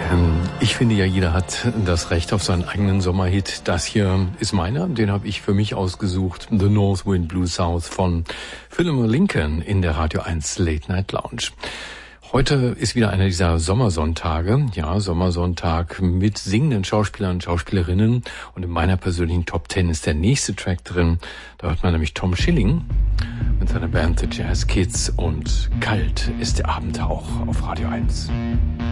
Ich finde ja, jeder hat das Recht auf seinen eigenen Sommerhit. Das hier ist meiner, den habe ich für mich ausgesucht. The North Wind Blue South von Philomel Lincoln in der Radio 1 Late Night Lounge. Heute ist wieder einer dieser Sommersonntage. Ja, Sommersonntag mit singenden Schauspielern und Schauspielerinnen. Und in meiner persönlichen Top 10 ist der nächste Track drin. Da hört man nämlich Tom Schilling mit seiner Band The Jazz Kids. Und kalt ist der Abend auch auf Radio 1.